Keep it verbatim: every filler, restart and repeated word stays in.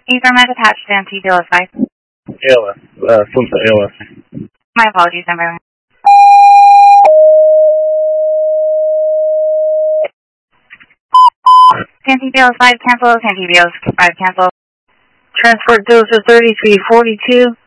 Ethernet attached to N T B L S five. A L S, uh, Sunset A L S. My apologies, number. N T B L S five cancel, N T B L S five cancel. Transport Dozer thirty-three forty-two.